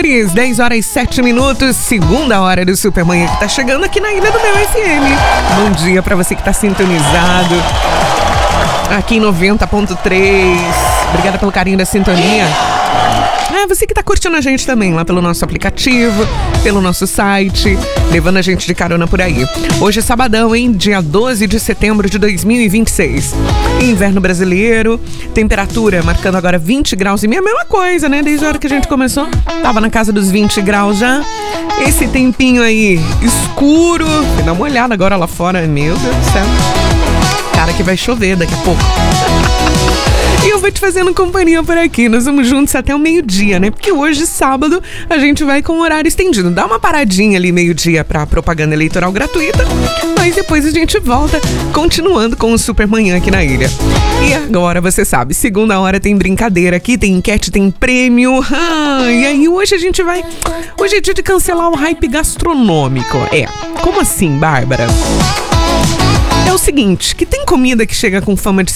Lages, 10h07, segunda hora do Supermanhã que tá chegando aqui na Ilha do Mel FM. Bom dia pra você que tá sintonizado aqui em 90.3. Obrigada pelo carinho da sintonia. Você que tá curtindo a gente também lá pelo nosso aplicativo, pelo nosso site, levando a gente de carona por aí. Hoje é sabadão, hein? Dia 12 de setembro de 2026. Inverno brasileiro, temperatura marcando agora 20 graus e meia, mesma coisa, né? Desde a hora que a gente começou, tava na casa dos 20 graus já. Esse tempinho aí escuro, dá uma olhada agora lá fora, meu Deus do céu. Cara, que vai chover daqui a pouco. E eu vou te fazendo companhia por aqui. Nós vamos juntos até o meio-dia, né? Porque hoje, sábado, a gente vai com o horário estendido. Dá uma paradinha ali meio-dia pra propaganda eleitoral gratuita, mas depois a gente volta continuando com o Supermanhã aqui na ilha. E agora, você sabe, segunda hora tem brincadeira aqui, tem enquete, tem prêmio. E aí hoje a gente vai... Hoje é dia de cancelar o hype gastronômico. Como assim, Bárbara? É o seguinte, que tem comida que chega com fama de